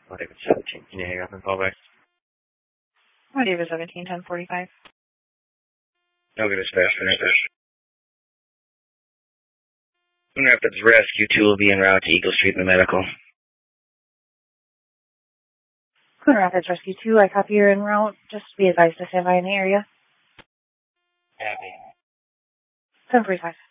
David 17. Can you hang up and call back? David 17, 1045. No good, dispatch. Grand Rapids Rescue 2 will be en route to Eagle Street in the medical. Grand Rapids Rescue 2, I copy you're en route. Just be advised to stand by in the area. Happy. 1045.